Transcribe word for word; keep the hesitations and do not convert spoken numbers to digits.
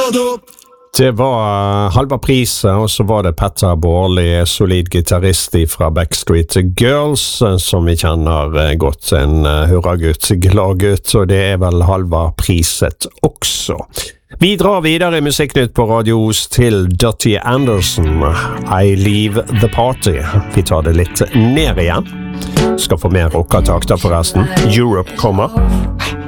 Det var halva pris, og så var det Petter Baarli, solid gitarrist fra Backstreet Girls, som vi kjenner godt, en hurragutt, gladgutt, og det er vel halva priset også. Vi drar videre i Musikknytt på Radio Os til Dottie Anderson, I Leave the Party. Vi tar det litt ned igjen. Skal få mer rockatakter forresten. Europe kommer.